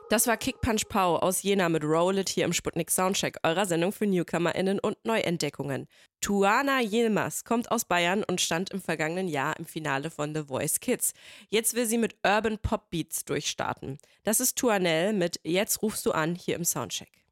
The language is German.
Das war Kick Punch Pow aus Jena mit Roll It hier im Sputnik Soundcheck, eurer Sendung für NewcomerInnen und Neuentdeckungen. Tuana Yilmaz kommt aus Bayern und stand im vergangenen Jahr im Finale von The Voice Kids. Jetzt will sie mit Urban Pop Beats durchstarten. Das ist Tuanel mit Jetzt rufst du an hier im Soundcheck.